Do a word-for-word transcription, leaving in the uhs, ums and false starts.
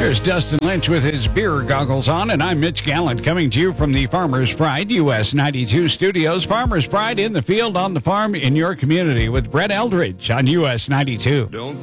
Here's Dustin Lynch with his beer goggles on, and I'm Mitch Gallant coming to you from the Farmer's Pride U S ninety-two studios. Farmer's Pride in the field, on the farm, in your community with Brett Eldridge on U S ninety-two. Don't